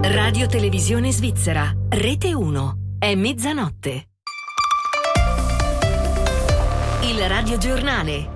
Radio Televisione Svizzera, Rete 1, è mezzanotte. Il radiogiornale.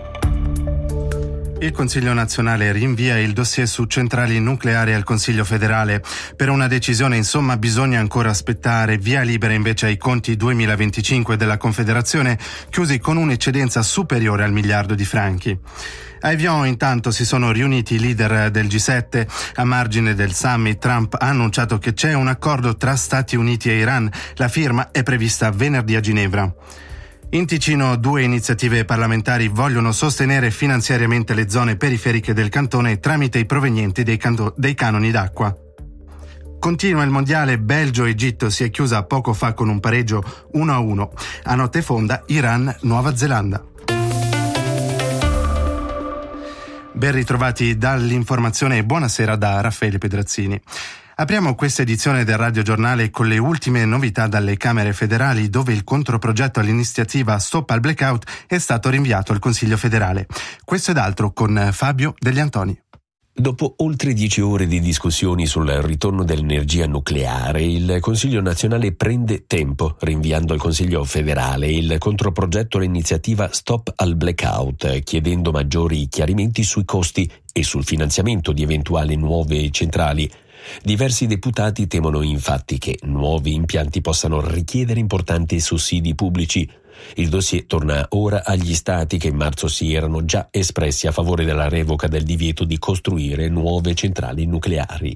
Il Consiglio nazionale rinvia il dossier su centrali nucleari al Consiglio federale. Per una decisione, insomma, bisogna ancora aspettare. Via libera invece ai conti 2025 della Confederazione, chiusi con un'eccedenza superiore al miliardo di franchi. A Evian intanto si sono riuniti i leader del G7. A margine del summit, Trump ha annunciato che c'è un accordo tra Stati Uniti e Iran. La firma è prevista venerdì a Ginevra. In Ticino 2 iniziative parlamentari vogliono sostenere finanziariamente le zone periferiche del cantone tramite i provenienti dei canoni d'acqua. Continua il mondiale, Belgio-Egitto si è chiusa poco fa con un pareggio 1-1. A notte fonda Iran-Nuova Zelanda. Ben ritrovati dall'informazione e buonasera da Raffaele Pedrazzini. Apriamo questa edizione del radiogiornale con le ultime novità dalle Camere federali, dove il controprogetto all'iniziativa Stop al Blackout è stato rinviato al Consiglio federale. Questo ed altro con Fabio Degli Antoni. Dopo oltre 10 ore di discussioni sul ritorno dell'energia nucleare, il Consiglio nazionale prende tempo, rinviando al Consiglio federale il controprogetto all'iniziativa Stop al Blackout, chiedendo maggiori chiarimenti sui costi e sul finanziamento di eventuali nuove centrali. Diversi deputati temono infatti che nuovi impianti possano richiedere importanti sussidi pubblici. Il dossier torna ora agli stati che in marzo si erano già espressi a favore della revoca del divieto di costruire nuove centrali nucleari.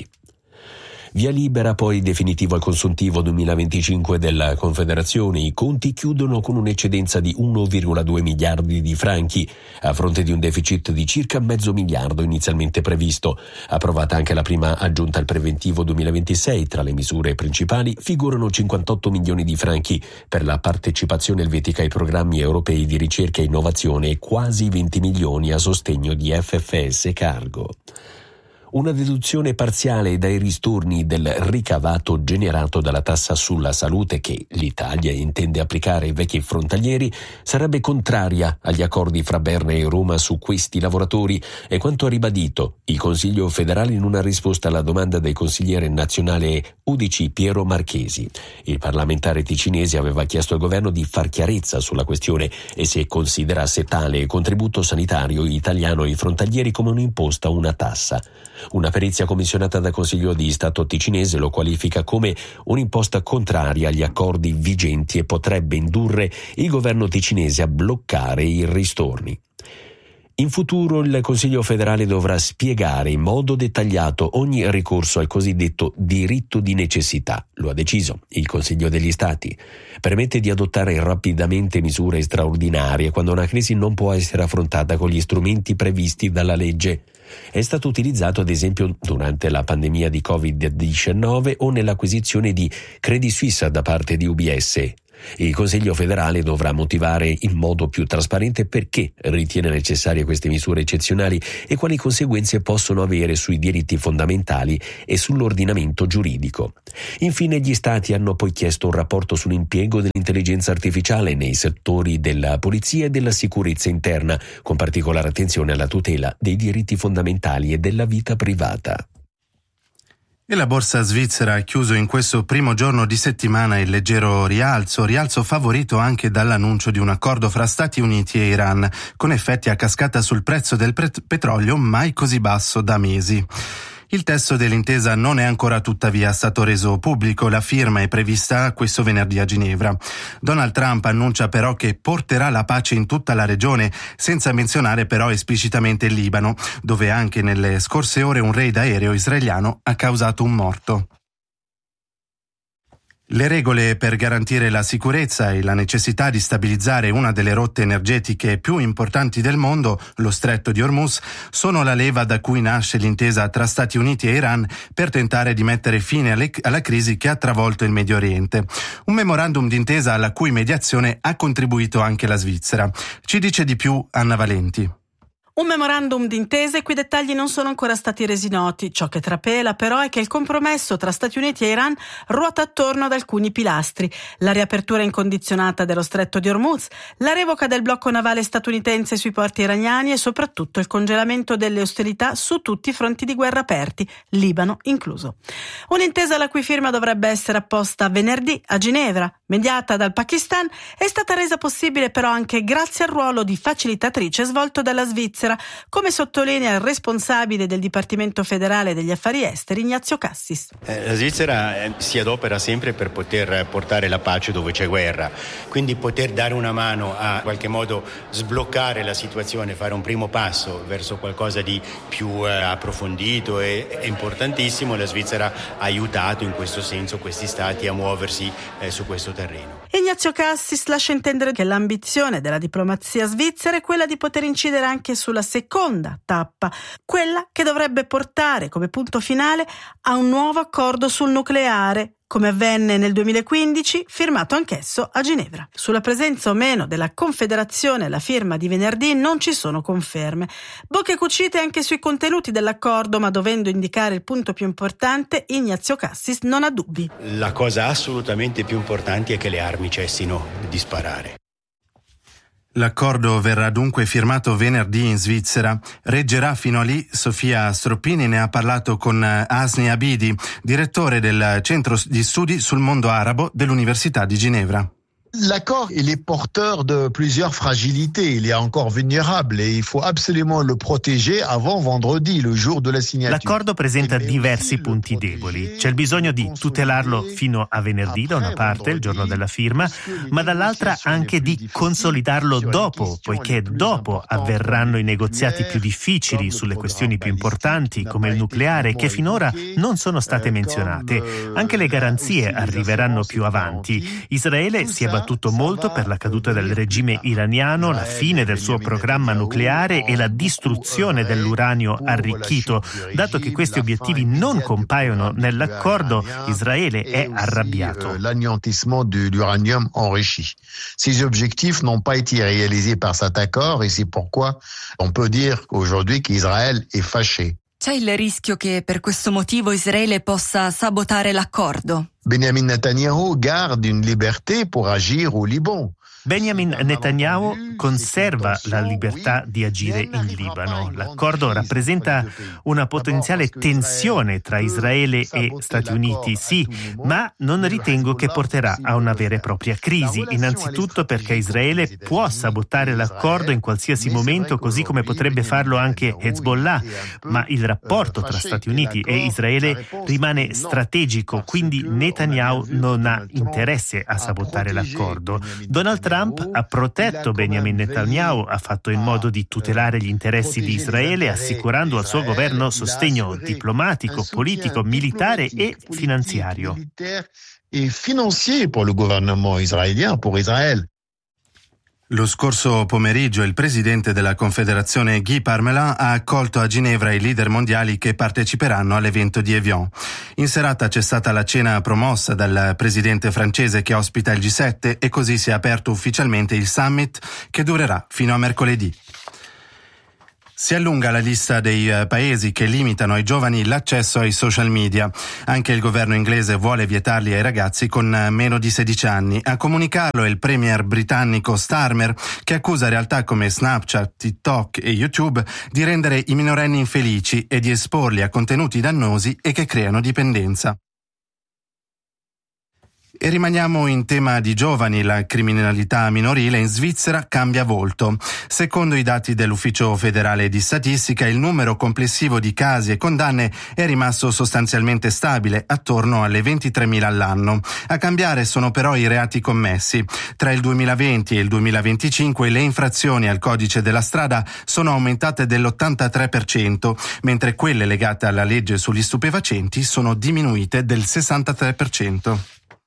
Via libera poi definitivo al consuntivo 2025 della Confederazione. I conti chiudono con un'eccedenza di 1,2 miliardi di franchi, a fronte di un deficit di circa mezzo miliardo inizialmente previsto. Approvata anche la prima aggiunta al preventivo 2026. Tra le misure principali figurano 58 milioni di franchi per la partecipazione elvetica ai programmi europei di ricerca e innovazione e quasi 20 milioni a sostegno di FFS Cargo. Una deduzione parziale dai ristorni del ricavato generato dalla tassa sulla salute che l'Italia intende applicare ai vecchi frontalieri sarebbe contraria agli accordi fra Berna e Roma su questi lavoratori, è quanto ha ribadito il Consiglio federale in una risposta alla domanda del consigliere nazionale UDC Piero Marchesi. Il parlamentare ticinese aveva chiesto al governo di far chiarezza sulla questione e se considerasse tale contributo sanitario italiano ai frontalieri come un'imposta o una tassa. Una perizia commissionata dal Consiglio di Stato ticinese lo qualifica come un'imposta contraria agli accordi vigenti e potrebbe indurre il governo ticinese a bloccare i ristorni. In futuro il Consiglio federale dovrà spiegare in modo dettagliato ogni ricorso al cosiddetto diritto di necessità. Lo ha deciso il Consiglio degli Stati. Permette di adottare rapidamente misure straordinarie quando una crisi non può essere affrontata con gli strumenti previsti dalla legge. È stato utilizzato ad esempio durante la pandemia di Covid-19 o nell'acquisizione di Credit Suisse da parte di UBS. Il Consiglio federale dovrà motivare in modo più trasparente perché ritiene necessarie queste misure eccezionali e quali conseguenze possono avere sui diritti fondamentali e sull'ordinamento giuridico. Infine gli Stati hanno poi chiesto un rapporto sull'impiego dell'intelligenza artificiale nei settori della polizia e della sicurezza interna, con particolare attenzione alla tutela dei diritti fondamentali e della vita privata. E la borsa svizzera ha chiuso in questo primo giorno di settimana il leggero rialzo favorito anche dall'annuncio di un accordo fra Stati Uniti e Iran, con effetti a cascata sul prezzo del petrolio mai così basso da mesi. Il testo dell'intesa non è ancora tuttavia stato reso pubblico, la firma è prevista questo venerdì a Ginevra. Donald Trump annuncia però che porterà la pace in tutta la regione, senza menzionare però esplicitamente il Libano, dove anche nelle scorse ore un raid aereo israeliano ha causato un morto. Le regole per garantire la sicurezza e la necessità di stabilizzare una delle rotte energetiche più importanti del mondo, lo Stretto di Hormuz, sono la leva da cui nasce l'intesa tra Stati Uniti e Iran per tentare di mettere fine alla crisi che ha travolto il Medio Oriente. Un memorandum d'intesa alla cui mediazione ha contribuito anche la Svizzera. Ci dice di più Anna Valenti. Un memorandum d'intesa i cui dettagli non sono ancora stati resi noti. Ciò che trapela però è che il compromesso tra Stati Uniti e Iran ruota attorno ad alcuni pilastri: la riapertura incondizionata dello stretto di Hormuz, la revoca del blocco navale statunitense sui porti iraniani e soprattutto il congelamento delle ostilità su tutti i fronti di guerra aperti, Libano incluso. Un'intesa la cui firma dovrebbe essere apposta venerdì a Ginevra, mediata dal Pakistan, è stata resa possibile però anche grazie al ruolo di facilitatrice svolto dalla Svizzera, come sottolinea il responsabile del Dipartimento federale degli affari esteri, Ignazio Cassis. La Svizzera si adopera sempre per poter portare la pace dove c'è guerra, quindi poter dare una mano a qualche modo sbloccare la situazione, fare un primo passo verso qualcosa di più approfondito è importantissimo. La Svizzera ha aiutato in questo senso questi stati a muoversi su questo terreno. Ignazio Cassis lascia intendere che l'ambizione della diplomazia svizzera è quella di poter incidere anche sulla seconda tappa, quella che dovrebbe portare come punto finale a un nuovo accordo sul nucleare, come avvenne nel 2015, firmato anch'esso a Ginevra. Sulla presenza o meno della Confederazione alla firma di venerdì non ci sono conferme. Bocche cucite anche sui contenuti dell'accordo, ma dovendo indicare il punto più importante, Ignazio Cassis non ha dubbi. La cosa assolutamente più importante è che le armi cessino di sparare. L'accordo verrà dunque firmato venerdì in Svizzera. Reggerà fino a lì? Sofia Stroppini ne ha parlato con Asni Abidi, direttore del Centro di Studi sul Mondo Arabo dell'Università di Ginevra. L'accord, il est porteur de plusieurs fragilités. Il est encore vulnérable et il faut absolument le protéger avant vendredi, le jour de la signature. L'accordo presenta diversi punti deboli. C'è il bisogno di tutelarlo fino a venerdì, da una parte, il giorno della firma, ma dall'altra anche di consolidarlo dopo, poiché dopo avverranno i negoziati più difficili sulle questioni più importanti, come il nucleare, che finora non sono state menzionate. Anche le garanzie arriveranno più avanti. Israele si è battuto molto per la caduta del regime iraniano, la fine del suo programma nucleare e la distruzione dell'uranio arricchito. Dato che questi obiettivi non compaiono nell'accordo, Israele è arrabbiato. L'anéantissement de l'uranium enrichi. Ces objectifs n'ont pas été réalisés par cet accord et c'est pourquoi on peut dire aujourd'hui qu'Israël est fâché. C'è il rischio che per questo motivo Israele possa sabotare l'accordo? Benjamin Netanyahu garde une liberté pour agir au Liban. Benjamin Netanyahu conserva la libertà di agire in Libano. L'accordo rappresenta una potenziale tensione tra Israele e Stati Uniti, sì, ma non ritengo che porterà a una vera e propria crisi. Innanzitutto perché Israele può sabotare l'accordo in qualsiasi momento, così come potrebbe farlo anche Hezbollah, ma il rapporto tra Stati Uniti e Israele rimane strategico, quindi Netanyahu non ha interesse a sabotare l'accordo. Donald Trump ha protetto Benjamin Netanyahu, ha fatto in modo di tutelare gli interessi di Israele, assicurando al suo governo sostegno diplomatico, politico, militare e finanziario. E financier per il governo israeliano, per Israele. Lo scorso pomeriggio il presidente della Confederazione Guy Parmelin ha accolto a Ginevra i leader mondiali che parteciperanno all'evento di Evian. In serata c'è stata la cena promossa dal presidente francese che ospita il G7 e così si è aperto ufficialmente il summit che durerà fino a mercoledì. Si allunga la lista dei paesi che limitano ai giovani l'accesso ai social media. Anche il governo inglese vuole vietarli ai ragazzi con meno di 16 anni. A comunicarlo è il premier britannico Starmer, che accusa realtà come Snapchat, TikTok e YouTube di rendere i minorenni infelici e di esporli a contenuti dannosi e che creano dipendenza. E rimaniamo in tema di giovani. La criminalità minorile in Svizzera cambia volto. Secondo i dati dell'Ufficio federale di statistica, il numero complessivo di casi e condanne è rimasto sostanzialmente stabile, attorno alle 23.000 all'anno. A cambiare sono però i reati commessi. Tra il 2020 e il 2025 le infrazioni al codice della strada sono aumentate dell'83%, mentre quelle legate alla legge sugli stupefacenti sono diminuite del 63%.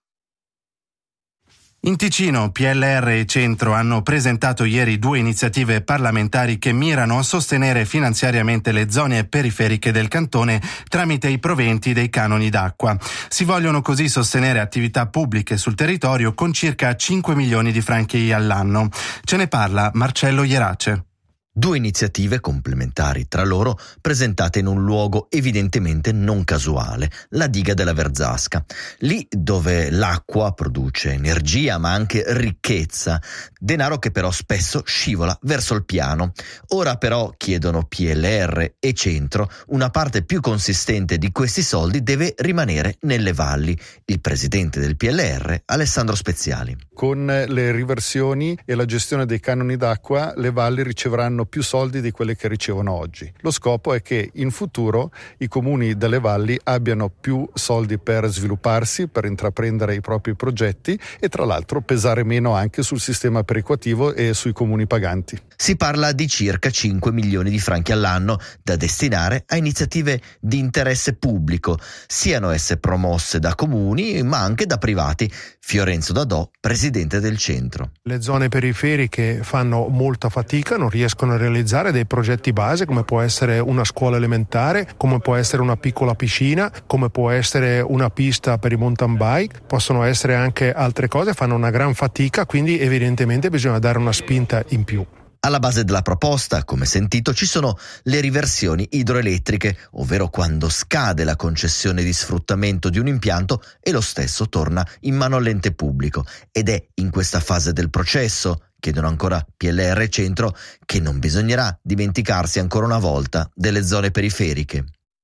In Ticino, PLR e Centro hanno presentato ieri 2 iniziative parlamentari che mirano a sostenere finanziariamente le zone periferiche del cantone tramite i proventi dei canoni d'acqua. Si vogliono così sostenere attività pubbliche sul territorio con circa 5 milioni di franchi all'anno. Ce ne parla Marcello Ierace. Due iniziative complementari tra loro, presentate in un luogo evidentemente non casuale, la diga della Verzasca. Lì dove l'acqua produce energia ma anche ricchezza, denaro che però spesso scivola verso il piano. Ora però, chiedono PLR e Centro, una parte più consistente di questi soldi deve rimanere nelle valli. Il presidente del PLR, Alessandro Speziali. Con le riversioni e la gestione dei canoni d'acqua, le valli riceveranno più soldi di quelle che ricevono oggi. Lo scopo è che in futuro i comuni delle valli abbiano più soldi per svilupparsi, per intraprendere i propri progetti e tra l'altro pesare meno anche sul sistema perequativo e sui comuni paganti. Si parla di circa 5 milioni di franchi all'anno da destinare a iniziative di interesse pubblico, siano esse promosse da comuni ma anche da privati. Fiorenzo Dadò, presidente del Centro. Le zone periferiche fanno molta fatica, non riescono a realizzare dei progetti base come può essere una scuola elementare, come può essere una piccola piscina, come può essere una pista per i mountain bike, possono essere anche altre cose, fanno una gran fatica, quindi evidentemente bisogna dare una spinta in più. Alla base della proposta, come sentito, ci sono le riversioni idroelettriche, ovvero quando scade la concessione di sfruttamento di un impianto e lo stesso torna in mano all'ente pubblico. Ed è in questa fase del processo, chiedono ancora PLR e Centro, che non bisognerà dimenticarsi ancora una volta delle zone periferiche.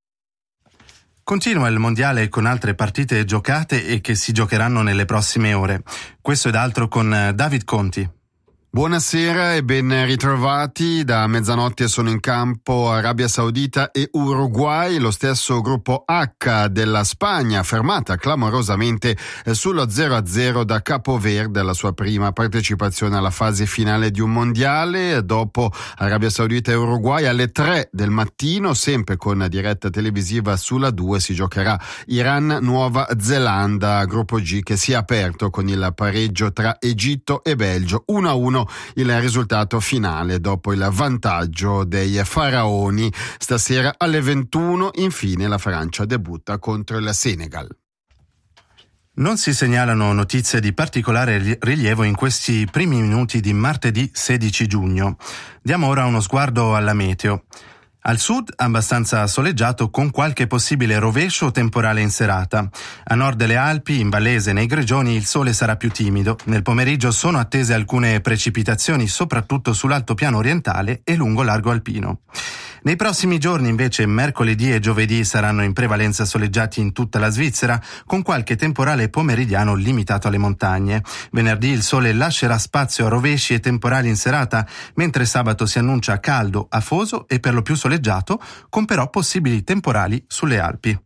Continua il mondiale con altre partite giocate e che si giocheranno nelle prossime ore. Questo ed altro con David Conti. Buonasera e ben ritrovati. Da mezzanotte sono in campo Arabia Saudita e Uruguay, lo stesso gruppo H della Spagna, fermata clamorosamente sullo 0-0 da Capoverde, la sua prima partecipazione alla fase finale di un mondiale. Dopo Arabia Saudita e Uruguay alle 3 del mattino, sempre con diretta televisiva sulla 2, si giocherà Iran-Nuova Zelanda, gruppo G che si è aperto con il pareggio tra Egitto e Belgio, 1-1 il risultato finale dopo il vantaggio dei faraoni. Stasera alle 21 infine la Francia debutta contro il Senegal. Non si segnalano notizie di particolare rilievo in questi primi minuti di martedì 16 giugno. Diamo ora uno sguardo alla meteo. Al sud abbastanza soleggiato con qualche possibile rovescio o temporale in serata. A nord delle Alpi, in Vallese e nei Grigioni il sole sarà più timido. Nel pomeriggio sono attese alcune precipitazioni soprattutto sull'altopiano orientale e lungo largo alpino. Nei prossimi giorni invece mercoledì e giovedì saranno in prevalenza soleggiati in tutta la Svizzera, con qualche temporale pomeridiano limitato alle montagne. Venerdì il sole lascerà spazio a rovesci e temporali in serata, mentre sabato si annuncia caldo, afoso e per lo più soleggiato, con però possibili temporali sulle Alpi.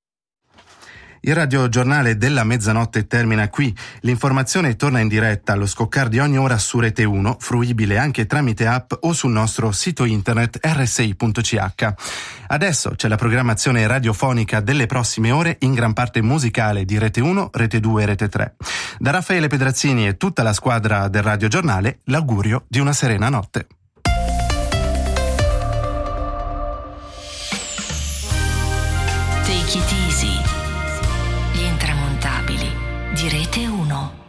Il radiogiornale della mezzanotte termina qui. L'informazione torna in diretta allo scoccar di ogni ora su Rete 1, fruibile anche tramite app o sul nostro sito internet rsi.ch. Adesso c'è la programmazione radiofonica delle prossime ore, in gran parte musicale, di Rete 1, Rete 2 e Rete 3. Da Raffaele Pedrazzini e tutta la squadra del radiogiornale, l'augurio di una serena notte. Take it easy. Gli intramontabili di Rete 1.